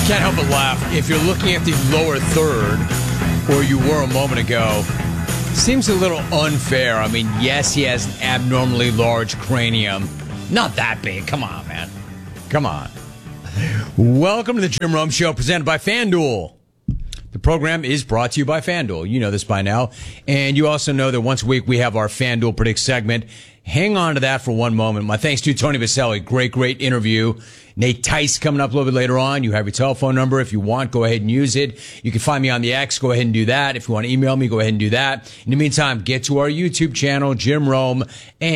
Can't help but laugh. If you're looking at the lower third, or you were a moment ago, seems a little unfair. I mean, yes, he has an abnormally large cranium. Not that big. Come on, man. Come on. Welcome to the Jim Rome Show, presented by FanDuel. The program is brought to you by FanDuel. You know this by now. And you also know that once a week we have our FanDuel Predict segment. Hang on to that for one moment. My thanks to Tony Vaselli. Great interview. Nate Tice coming up a little bit later on. You have your telephone number. If you want, go ahead and use it. You can find me on the X. Go ahead and do that. If you want to email me, go ahead and do that. In the meantime, get to our YouTube channel, Jim Rome,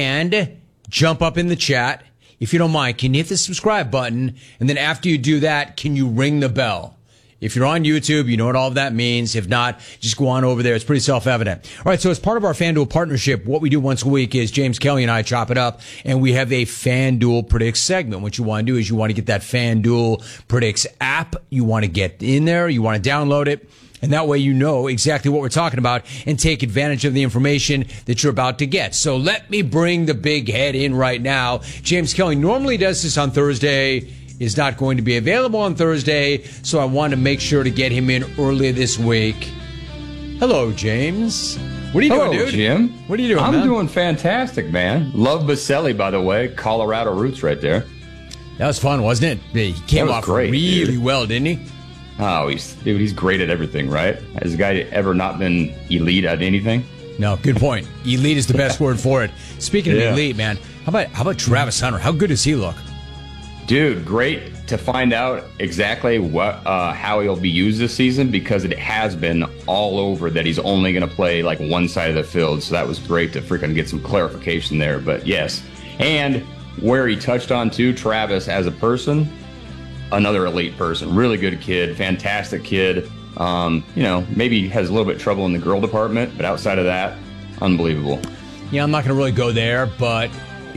and jump up in the chat. If you don't mind, can you hit the subscribe button? And then after you do that, can you ring the bell? If you're on YouTube, you know what all of that means. If not, just go on over there. It's pretty self-evident. All right, so as part of our FanDuel partnership, what we do once a week is James Kelly and I chop it up, and we have a FanDuel Predicts segment. What you want to do is you want to get that FanDuel Predicts app. You want to get in there. You want to download it. And that way you know exactly what we're talking about and take advantage of the information that you're about to get. So let me bring the big head in right now. James Kelly normally does this on Thursday. Is not going to be available on Thursday, so I want to make sure to get him in early this week. Hello, James. What are you doing, dude? Jim. What are you doing, I'm man? doing fantastic, man. Love Vaselli, by the way. Colorado roots right there. That was fun, wasn't it? He came off great, really dude. well, didn't he? Oh, he's great at everything, right? Has a guy ever not been elite at anything? No, good point. Elite is the best word for it. Speaking of elite, man, how about Travis Hunter? How good does he look? Dude, great to find out exactly how he'll be used this season, because it has been all over that he's only going to play like one side of the field. So that was great to freaking get some clarification there. But yes, and where he touched on too, Travis as a person, another elite person, really good kid, fantastic kid. Maybe has a little bit of trouble in the girl department, but outside of that, unbelievable. Yeah, I'm not going to really go there, but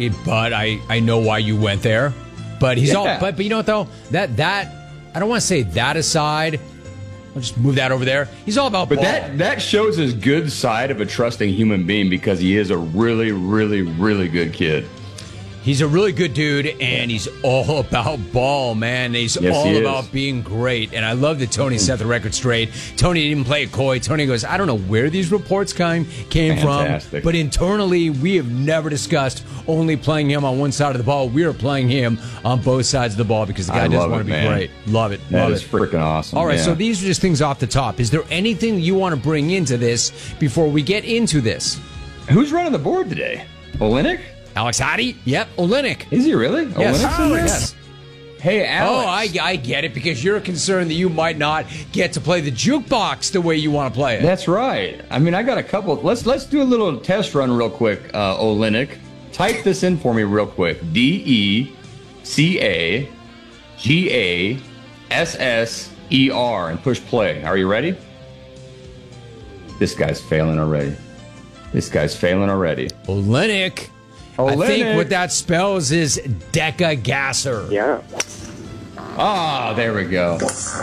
I know why you went there. But he's but you know what though? That I don't want to say that aside. I'll just move that over there. He's all about ball. But that shows his good side of a trusting human being, because he is a really, really, really good kid. He's a really good dude, and he's all about ball, man. He's all about being great. And I love that Tony set the record straight. Tony didn't play it coy. Tony goes, I don't know where these reports came from, but internally, we have never discussed only playing him on one side of the ball. We are playing him on both sides of the ball because the guy doesn't want to be great. Love it. That is freaking awesome. All right, so these are just things off the top. Is there anything you want to bring into this before we get into this? Who's running the board today? Olenek? Alex Hottie? Yep, Olenek. Is he really? Yes. Yes. Hey, Alex. Oh, I get it, because you're concerned that you might not get to play the jukebox the way you want to play it. That's right. I mean, I got a couple. Let's do a little test run real quick, Olenek. Type this in for me real quick. DECAGASSER and push play. Are you ready? This guy's failing already. Olenek. I think what that spells is Decagasser. Yeah. Ah, there we go.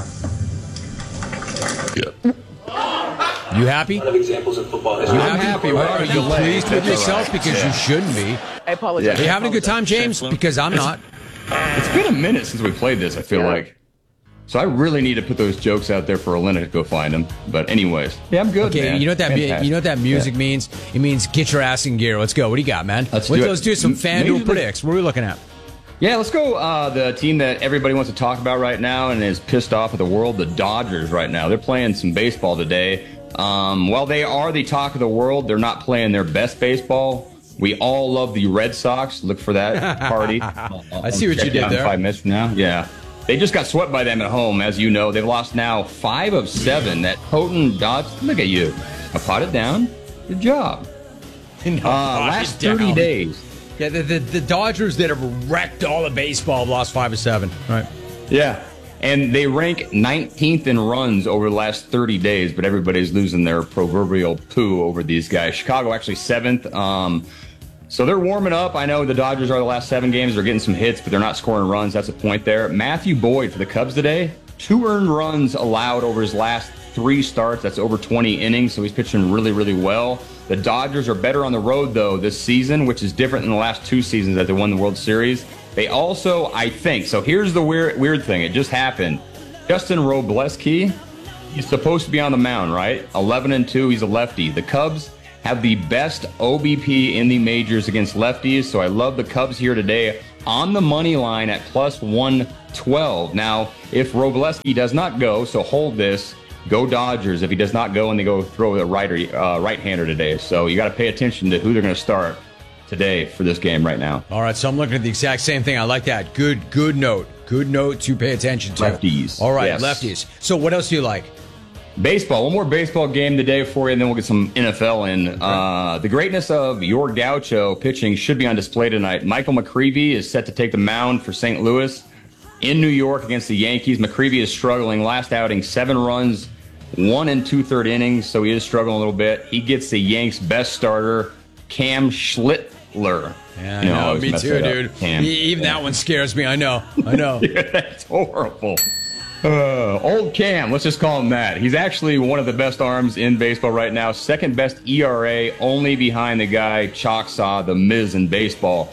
You happy? Of examples of football history. I'm happy. Are you pleased with yourself? Because you shouldn't be. I apologize. Are you having a good time, James? Because I'm not. It's been a minute since we played this, I feel like. So I really need to put those jokes out there for Olenek to go find them. But anyways, yeah, I'm good, okay, man. you know what that music means? It means get your ass in gear. Let's go. What do you got, man? Let's do some FanDuel predicts. What are we looking at? Yeah, let's go. The team that everybody wants to talk about right now and is pissed off at the world, the Dodgers right now. They're playing some baseball today. While they are the talk of the world, they're not playing their best baseball. We all love the Red Sox. Look for that party. I see what you did there. 5 minutes from now. Yeah. They just got swept by them at home, as you know. They've lost now 5 of 7. That potent Dodge. Look at you. I pot it down. Good job. Last 30 days. Yeah, the Dodgers that have wrecked all of baseball have lost 5 of 7. Right. Yeah. And they rank 19th in runs over the last 30 days, but everybody's losing their proverbial poo over these guys. Chicago actually 7th. So they're warming up. I know the Dodgers are the last 7 games. They're getting some hits, but they're not scoring runs. That's a point there. Matthew Boyd for the Cubs today, 2 earned runs allowed over his last 3 starts. That's over 20 innings, so he's pitching really, really well. The Dodgers are better on the road, though, this season, which is different than the last 2 seasons that they won the World Series. They also, I think, so here's the weird thing. It just happened. Justin Robleski, he's supposed to be on the mound, right? 11-2, he's a lefty. The Cubs have the best OBP in the majors against lefties, so I love the Cubs here today on the money line at plus 112. Now, if Robleski does not go, so hold this, go Dodgers. If he does not go and they go throw a right-hander today. So you got to pay attention to who they're going to start today for this game right now. All right, so I'm looking at the exact same thing. I like that. Good note. Good note to pay attention to. Lefties. All right, yes. Lefties. So what else do you like? Baseball. One more baseball game today for you, and then we'll get some NFL in. The greatness of your Gaucho pitching should be on display tonight. Michael McCreevy is set to take the mound for St. Louis in New York against the Yankees. McCreevy is struggling. Last outing, 7 runs, 1 2/3 innings, so he is struggling a little bit. He gets the Yanks' best starter, Cam Schlittler. Yeah, I know. Me too, dude. Even that one scares me. I know. Yeah, that's horrible. Old Cam, let's just call him that. He's actually one of the best arms in baseball right now. Second best ERA, only behind the guy Choctaw, the Miz in baseball.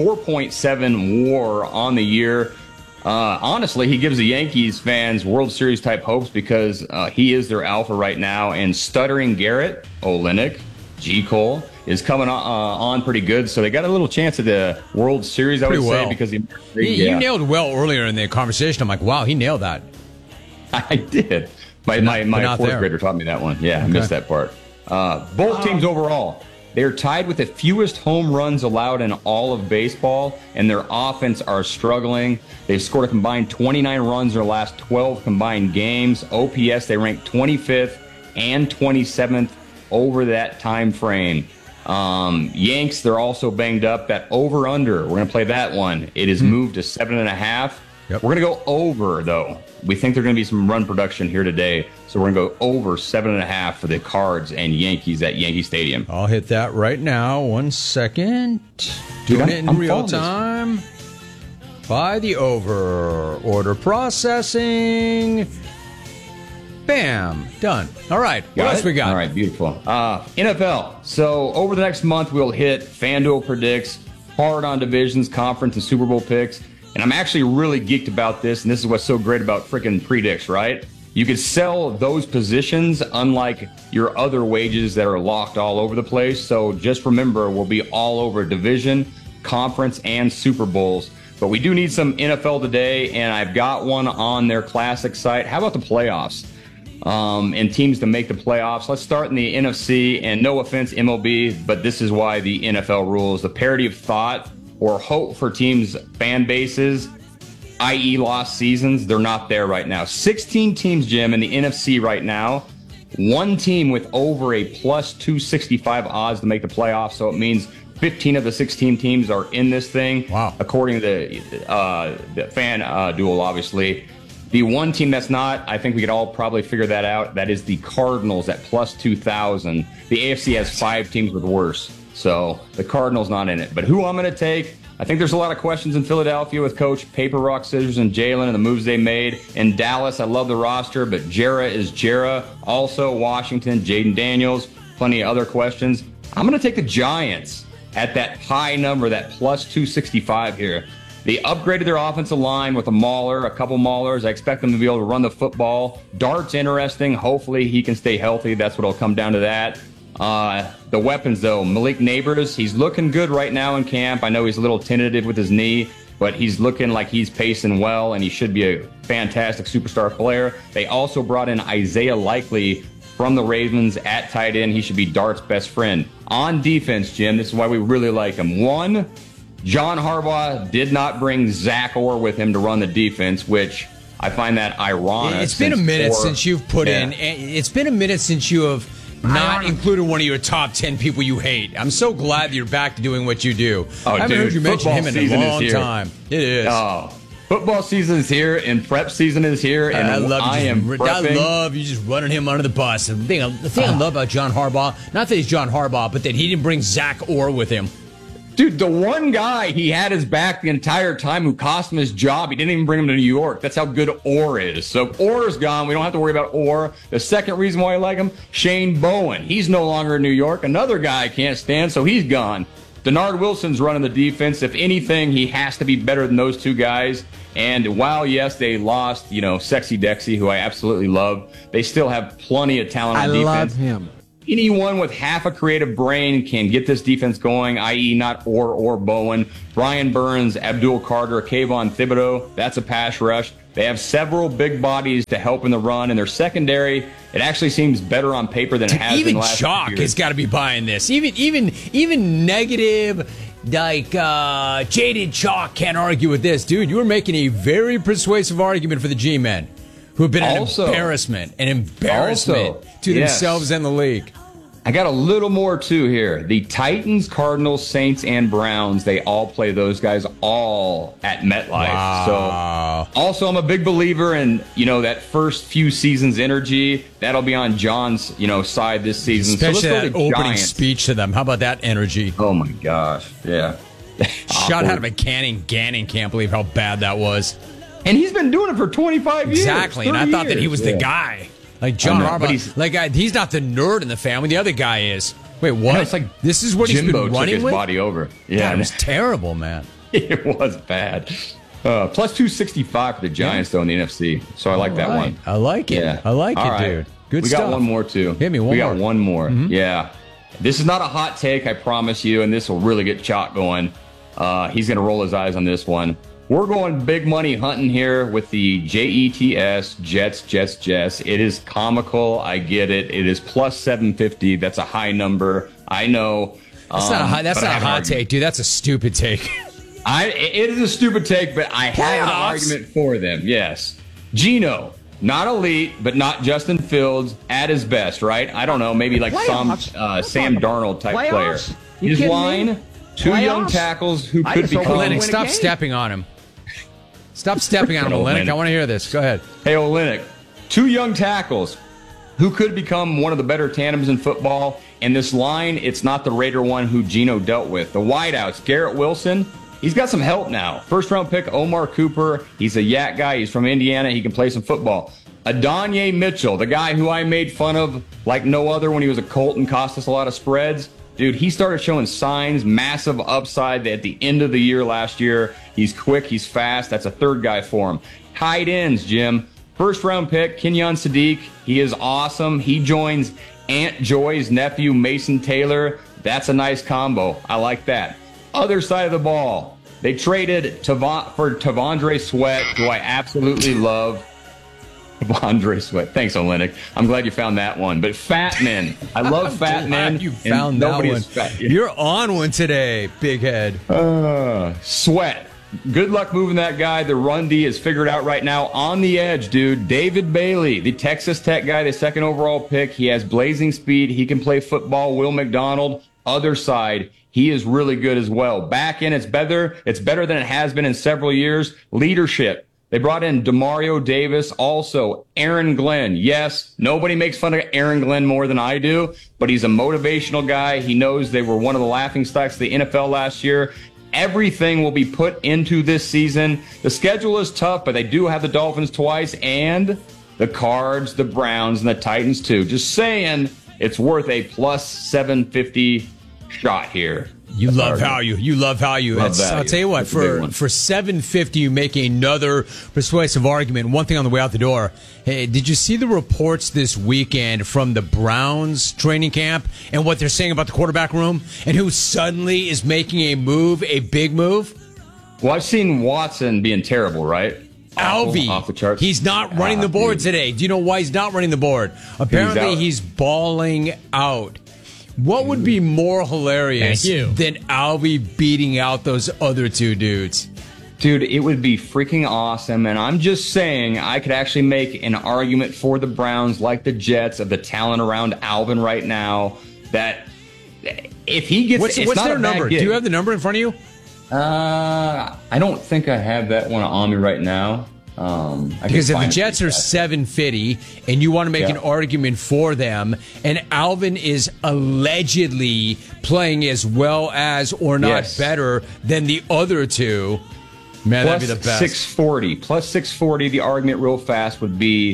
4.7 WAR on the year. Honestly, he gives the Yankees fans World Series type hopes because he is their alpha right now. And stuttering Garrett, Olenek, G. Cole is coming on pretty good. So they got a little chance at the World Series, I would say, because he nailed well earlier in the conversation. I'm like, wow, he nailed that. I did. My fourth grader taught me that one. Yeah, okay. I missed that part. Both teams overall, they're tied with the fewest home runs allowed in all of baseball, and their offense are struggling. They've scored a combined 29 runs in their last 12 combined games. OPS, they rank 25th and 27th over that time frame. Yanks, they're also banged up. That over-under, we're going to play that one. It is moved to 7.5. Yep. We're going to go over, though. We think there's going to be some run production here today, so we're going to go over 7.5 for the Cards and Yankees at Yankee Stadium. I'll hit that right now. 1 second. Doing it in real time. By the over. Order processing. Bam. Done. All right. What else we got? All right. Beautiful. NFL. So over the next month, we'll hit FanDuel predicts, hard on divisions, conference, and Super Bowl picks. And I'm actually really geeked about this, and this is what's so great about freaking predicts, right? You could sell those positions unlike your other wages that are locked all over the place. So just remember, we'll be all over division, conference, and Super Bowls. But we do need some NFL today, and I've got one on their classic site. How about the playoffs? And teams to make the playoffs. Let's start in the NFC, and no offense, MLB, but this is why the NFL rules. The parity of thought or hope for teams' fan bases, i.e. lost seasons, they're not there right now. 16 teams, Jim, in the NFC right now. One team with over a plus 265 odds to make the playoffs, so it means 15 of the 16 teams are in this thing. Wow. According to the fan duel, obviously. The one team that's not, I think we could all probably figure that out, that is the Cardinals at plus 2,000. The AFC has 5 teams with worse. So the Cardinals not in it. But who I'm going to take, I think there's a lot of questions in Philadelphia with Coach Paper, Rock, Scissors, and Jalen and the moves they made. In Dallas, I love the roster, but Jera is Jera. Also, Washington, Jaden Daniels, plenty of other questions. I'm going to take the Giants at that high number, that plus 265 here. They upgraded their offensive line with a Mauler, a couple Maulers. I expect them to be able to run the football. Dart's interesting. Hopefully he can stay healthy. That's what will come down to that. The weapons, though, Malik Neighbors, he's looking good right now in camp. I know he's a little tentative with his knee, but he's looking like he's pacing well, and he should be a fantastic superstar player. They also brought in Isaiah Likely from the Ravens at tight end. He should be Dart's best friend. On defense, Jim, this is why we really like him. One, John Harbaugh did not bring Zach Orr with him to run the defense, which I find that ironic. It's been a minute since you've put in. It's been a minute since you have not included one of your top 10 people you hate. I'm so glad that you're back to doing what you do. Oh, I haven't heard you mention him in a long time. It is. Oh, football season is here, and prep season is here, and I love you just running him under the bus. The thing I love about John Harbaugh, not that he's John Harbaugh, but that he didn't bring Zach Orr with him. Dude, the one guy he had his back the entire time who cost him his job, he didn't even bring him to New York. That's how good Orr is. So Orr's gone. We don't have to worry about Orr. The second reason why I like him, Shane Bowen. He's no longer in New York. Another guy I can't stand, so he's gone. Denard Wilson's running the defense. If anything, he has to be better than those two guys. And while, yes, they lost, Sexy Dexy, who I absolutely love, they still have plenty of talent on defense. I love him. Anyone with half a creative brain can get this defense going, i.e. not or Bowen. Brian Burns, Abdul Carter, Kayvon Thibodeau, that's a pass rush. They have several big bodies to help in the run, and their secondary, it actually seems better on paper than it has been the last few years. Even Chalk has got to be buying this. Even negative, jaded Chalk can't argue with this. Dude, you are making a very persuasive argument for the G-men, who have been an embarrassment to themselves and the league. I got a little more, too, here. The Titans, Cardinals, Saints, and Browns, they all play those guys all at MetLife. Wow. So, also, I'm a big believer in, that first few seasons energy. That'll be on John's, side this season. Especially so that opening speech to them. How about that energy? Oh, my gosh. Yeah. Shot out of a cannon. Gannon can't believe how bad that was. And he's been doing it for 25 years. Exactly, and I thought that he was the guy. Like John Harbaugh. He's not the nerd in the family. The other guy is. Wait, what? No, it's like this is what Jimbo he's been running took his with? body over. Yeah, God, it was terrible, man. It was bad. Plus 265 for the Giants, though, in the NFC. So I like that one. I like it. Yeah. I like it, dude. Good stuff. We got one more, too. Hit me one more. We got one more. Mm-hmm. Yeah. This is not a hot take, I promise you, and this will really get Chalk going. He's going to roll his eyes on this one. We're going big money hunting here with the Jets, Jets. It is comical. I get it. It is plus 750. That's a high number. I know. That's not a hot take, dude. That's a stupid take. It is a stupid take, but I have an argument for them. Yes. Geno, not elite, but not Justin Fields at his best, right? I don't know. Maybe like some Sam Darnold type player. His line, two young tackles who could become... Olynyk, stop stepping on him. Stop stepping on him, Olynyk. I want to hear this. Go ahead. Hey, Olynyk. Two young tackles who could become one of the better tandems in football. And this line, it's not the Raider one who Geno dealt with. The wideouts, Garrett Wilson, he's got some help now. First-round pick, Omar Cooper. He's a Yak guy. He's from Indiana. He can play some football. Adonai Mitchell, the guy who I made fun of like no other when he was a Colt and cost us a lot of spreads. Dude, he started showing signs, massive upside at the end of the year last year. He's quick, he's fast. That's a third guy for him. Tight ends, Jim. First round pick, Kenyon Sadiq. He is awesome. He joins Aunt Joy's nephew, Mason Taylor. That's a nice combo. I like that. Other side of the ball, they traded for Tavondre Sweat, who I absolutely love. Tavondre Sweat. Thanks, Olynyk. I'm glad you found that one. But fat men. I love fat men. You found that one. Fat. You're on one today, big head. Sweat. Good luck moving that guy. The run D is figured out right now. On the edge, dude. David Bailey, the Texas Tech guy, the second overall pick. He has blazing speed. He can play football. Will McDonald. Other side, he is really good as well. Back in, it's better than it has been in several years. Leadership. They brought in Demario Davis, also Aaron Glenn. Yes, nobody makes fun of Aaron Glenn more than I do, but he's a motivational guy. He knows they were one of the laughingstocks of the NFL last year. Everything will be put into this season. The schedule is tough, but they do have the Dolphins twice and the Cards, the Browns, and the Titans too. Just saying, it's worth a plus 750 shot here. You love value. I'll tell you what, for 750, you make another persuasive argument. One thing on the way out the door. Hey, did you see the reports this weekend from the Browns training camp and what they're saying about the quarterback room and who suddenly is making a big move? Well, I've seen Watson being terrible, right? Alvey, off the charts. He's not running the board today. Do you know why he's not running the board? Apparently, he's balling out. What would be more hilarious than Alvey beating out those other two dudes? Dude, it would be freaking awesome. And I'm just saying, I could actually make an argument for the Browns, like the Jets, of the talent around Alvin right now. That if he gets, what's their number? Do you have the number in front of you? I don't think I have that one on me right now. Because if the Jets are 750 and you want to make an argument for them, and Alvin is allegedly playing as well as or not better than the other two, man, that'd be the best. 640. Plus 640, the argument real fast would be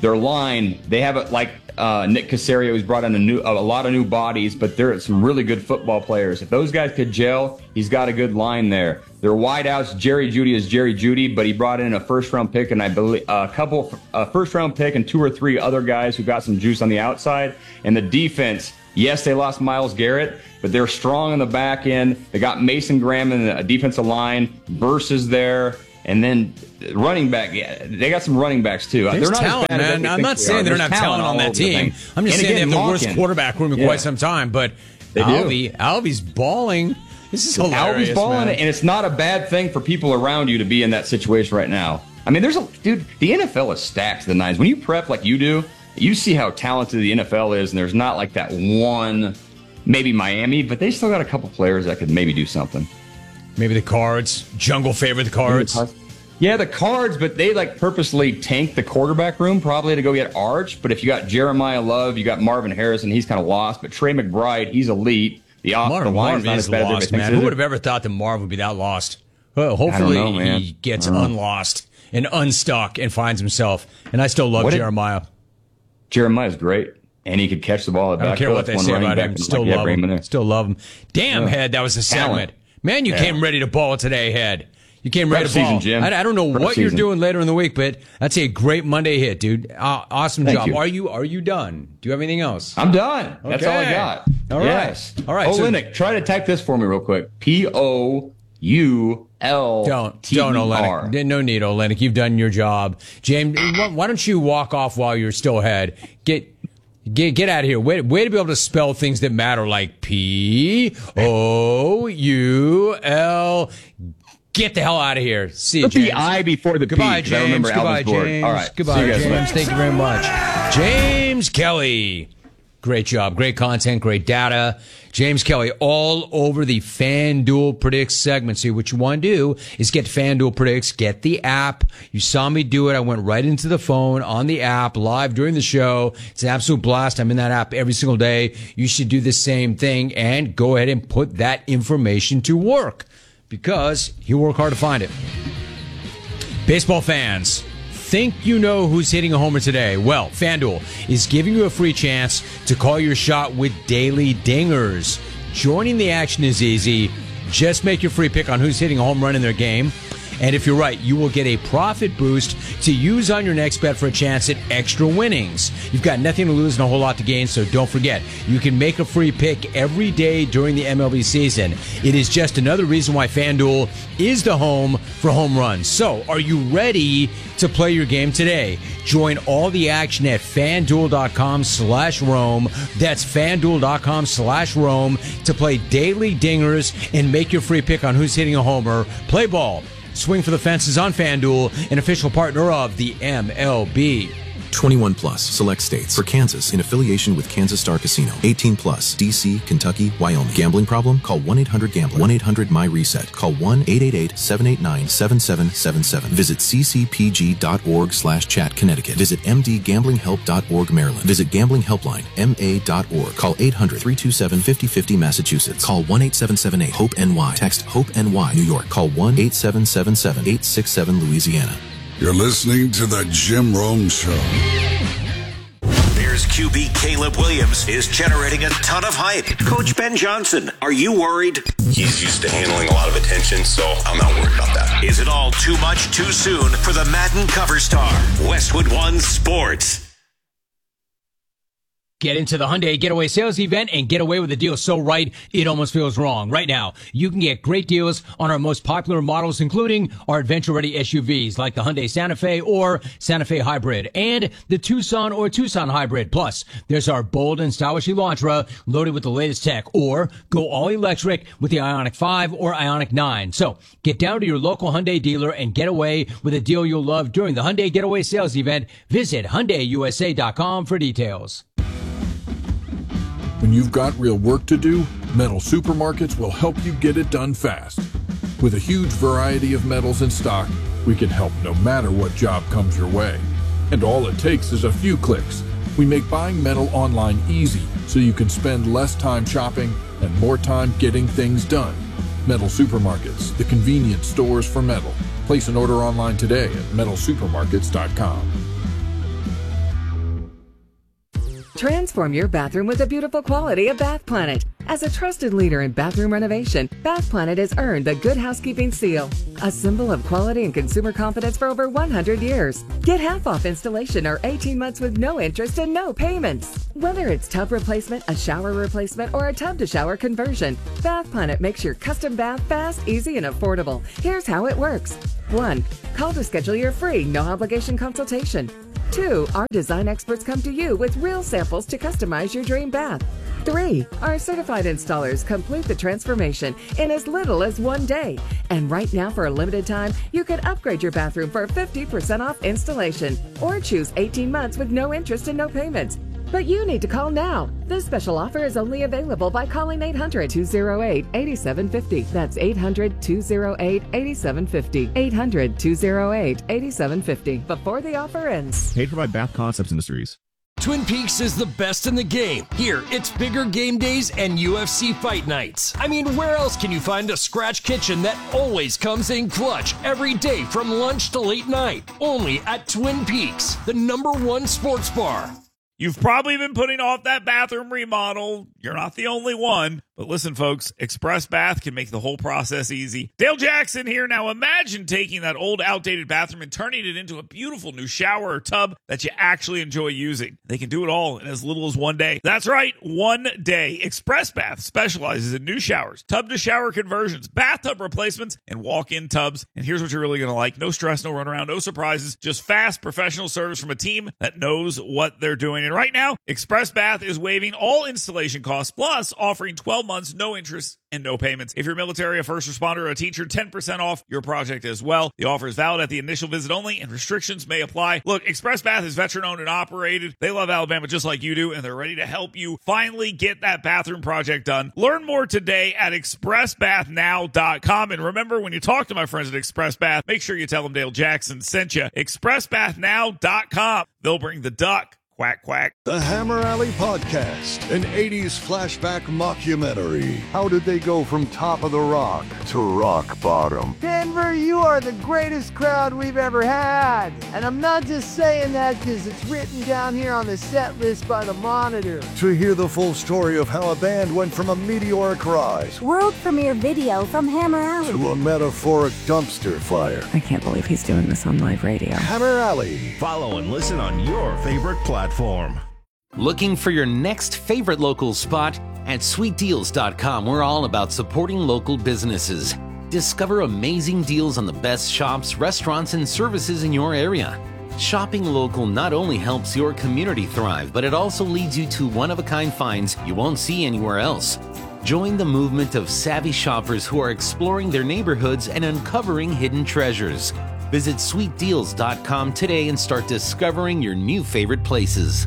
their line, they have it like Nick Caserio, who's brought in a lot of new bodies, but they're some really good football players. If those guys could gel, he's got a good line there. Their wideouts, Jerry Jeudy is Jerry Jeudy, but he brought in a first-round pick and I believe a couple first-round pick and 2 or 3 other guys who got some juice on the outside. And the defense, yes, they lost Myles Garrett, but they're strong on the back end. They got Mason Graham in the defensive line versus there. And then running back, yeah, they got some running backs too. There's they're not talent, as bad man. as I'm not saying they don't have talent on that team. I'm just saying they have the worst quarterback room in quite some time. But Alvy's balling. This is hilarious, Alvy's balling, man. and it's not a bad thing for people around you to be in that situation right now. I mean, the NFL is stacked to the nines. When you prep like you do, you see how talented the NFL is, and there's not like that one, maybe Miami, but they still got a couple players that could maybe do something. Maybe the Cards. Jungle favored the Cards. Yeah, the Cards, but they like purposely tanked the quarterback room probably to go get Arch. But if you got Jeremiah Love, you got Marvin Harrison, he's kind of lost. But Trey McBride, he's elite. The line's not as bad as lost, man. Who would have ever thought that Marv would be that lost? Well, hopefully he gets unlost and unstuck and finds himself. And I still love Jeremiah. Jeremiah's great. And he could catch the ball at the back. I don't care what they say about him. Still love him. Still love him. Damn, Head, that was a segment. Man, you came ready to ball today, Head. You came ready to ball. Jim. I don't know what you're doing later in the week, but that's a great Monday hit, dude. Awesome job. You. Are you done? Do you have anything else? I'm done. Okay. That's all I got. All right. Yes. All right. Olenek, try to type this for me real quick. Poulter. Don't, Olenek. No need, Olenek. You've done your job. James, why don't you walk off while you're still ahead? Get out of here. Way to be able to spell things that matter, like Poul. Get the hell out of here. See you, Put James. the I before the Goodbye, P. James. I remember Goodbye, Alvin's board. James. All right. Goodbye, James. Later. Thank you very much. James Kelly. Great job. Great content. Great data. James Kelly all over the FanDuel Predicts segment. So what you want to do is get FanDuel Predicts, get the app. You saw me do it. I went right into the phone on the app live during the show. It's an absolute blast. I'm in that app every single day. You should do the same thing and go ahead and put that information to work because you work hard to find it. Baseball fans, think you know who's hitting a homer today? Well, FanDuel is giving you a free chance to call your shot with daily dingers. Joining the action is easy. Just make your free pick on who's hitting a home run in their game. And if you're right, you will get a profit boost to use on your next bet for a chance at extra winnings. You've got nothing to lose and a whole lot to gain, so don't forget, you can make a free pick every day during the MLB season. It is just another reason why FanDuel is the home for home runs. So, are you ready to play your game today? Join all the action at FanDuel.com/Rome. That's FanDuel.com/Rome to play daily dingers and make your free pick on who's hitting a homer. Play ball. Swing for the fences on FanDuel, an official partner of the MLB. 21 plus, select states. For Kansas, in affiliation with Kansas Star Casino. 18 plus, D.C., Kentucky, Wyoming. Gambling problem? Call 1-800-GAMBLER. 1-800-MY-RESET. Call 1-888-789-7777. Visit ccpg.org/chat, Connecticut. Visit mdgamblinghelp.org, Maryland. Visit Gambling Helpline, ma.org. Call 800-327-5050, Massachusetts. Call 1-8778-HOPE-NY. Text HOPE-NY, New York. Call 1-8777-867, Louisiana. You're listening to The Jim Rome Show. Bears QB Caleb Williams is generating a ton of hype. Coach Ben Johnson, are you worried? He's used to handling a lot of attention, so I'm not worried about that. Is it all too much too soon for the Madden cover star? Westwood One Sports. Get into the Hyundai Getaway Sales Event and get away with a deal so right, it almost feels wrong. Right now, you can get great deals on our most popular models, including our adventure-ready SUVs like the Hyundai Santa Fe or Santa Fe Hybrid and the Tucson or Tucson Hybrid. Plus, there's our bold and stylish Elantra loaded with the latest tech, or go all electric with the Ioniq 5 or Ioniq 9. So, get down to your local Hyundai dealer and get away with a deal you'll love during the Hyundai Getaway Sales Event. Visit HyundaiUSA.com for details. When you've got real work to do, Metal Supermarkets will help you get it done fast. With a huge variety of metals in stock, we can help no matter what job comes your way. And all it takes is a few clicks. We make buying metal online easy so you can spend less time shopping and more time getting things done. Metal Supermarkets, the convenient stores for metal. Place an order online today at metalsupermarkets.com. Transform your bathroom with the beautiful quality of Bath Planet. As a trusted leader in bathroom renovation, Bath Planet has earned the Good Housekeeping seal, a symbol of quality and consumer confidence for over 100 years. Get half off installation or 18 months with no interest and no payments. Whether it's tub replacement, a shower replacement, or a tub-to-shower conversion, Bath Planet makes your custom bath fast, easy, and affordable. Here's how it works. 1. Call to schedule your free, no-obligation consultation. 2. Our design experts come to you with real samples to customize your dream bath. 3. Our certified installers complete the transformation in as little as 1 day. And right now, for a limited time, you can upgrade your bathroom for 50% off installation or choose 18 months with no interest and no payments. But you need to call now. This special offer is only available by calling 800-208-8750. That's 800-208-8750. 800-208-8750. Before the offer ends. Paid for by Bath Concepts Industries. Twin Peaks is the best in the game. Here, it's bigger game days and UFC fight nights. I mean, where else can you find a scratch kitchen that always comes in clutch every day from lunch to late night? Only at Twin Peaks, the #1 sports bar. You've probably been putting off that bathroom remodel. You're not the only one. But listen, folks, Express Bath can make the whole process easy. Dale Jackson here. Now imagine taking that old, outdated bathroom and turning it into a beautiful new shower or tub that you actually enjoy using. They can do it all in as little as 1 day. That's right, 1 day. Express Bath specializes in new showers, tub-to-shower conversions, bathtub replacements, and walk-in tubs. And here's what you're really going to like. No stress, no runaround, no surprises, just fast, professional service from a team that knows what they're doing. And right now, Express Bath is waiving all installation costs, plus offering 12 months, no interest, and no payments. If you're military, a first responder, or a teacher, 10% off your project as well. The offer is valid at the initial visit only, and restrictions may apply. Look, Express Bath is veteran-owned and operated. They love Alabama just like you do, and they're ready to help you finally get that bathroom project done. Learn more today at expressbathnow.com. And remember, when you talk to my friends at Express Bath, make sure you tell them Dale Jackson sent you. expressbathnow.com. They'll bring the duck. Quack, quack. The Hammer Alley Podcast, an 80s flashback mockumentary. How did they go from top of the rock to rock bottom? Denver, you are the greatest crowd we've ever had. And I'm not just saying that because it's written down here on the set list by the Monitor. To hear the full story of how a band went from a meteoric rise, world premiere video from Hammer Alley, to a metaphoric dumpster fire. I can't believe he's doing this on live radio. Hammer Alley. Follow and listen on your favorite platform. Looking for your next favorite local spot? At sweetdeals.com, we're all about supporting local businesses. Discover amazing deals on the best shops, restaurants, and services in your area. Shopping local not only helps your community thrive, but it also leads you to one-of-a-kind finds you won't see anywhere else. Join the movement of savvy shoppers who are exploring their neighborhoods and uncovering hidden treasures. Visit sweetdeals.com today and start discovering your new favorite places.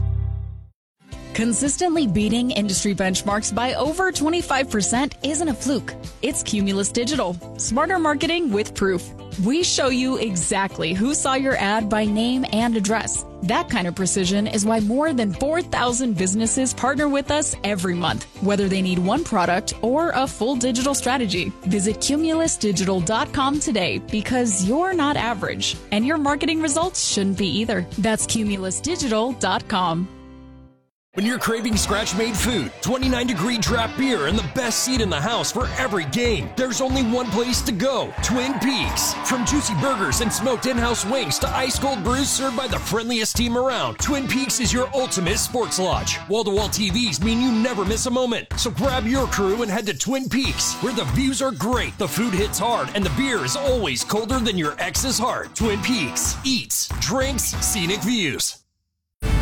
Consistently beating industry benchmarks by over 25% isn't a fluke. It's Cumulus Digital. Smarter marketing with proof. We show you exactly who saw your ad by name and address. That kind of precision is why more than 4,000 businesses partner with us every month, whether they need one product or a full digital strategy. Visit cumulusdigital.com today because you're not average, and your marketing results shouldn't be either. That's cumulusdigital.com. When you're craving scratch-made food, 29-degree draft beer, and the best seat in the house for every game, there's only one place to go, Twin Peaks. From juicy burgers and smoked in-house wings to ice-cold brews served by the friendliest team around, Twin Peaks is your ultimate sports lodge. Wall-to-wall TVs mean you never miss a moment. So grab your crew and head to Twin Peaks, where the views are great, the food hits hard, and the beer is always colder than your ex's heart. Twin Peaks. Eats, drinks, scenic views.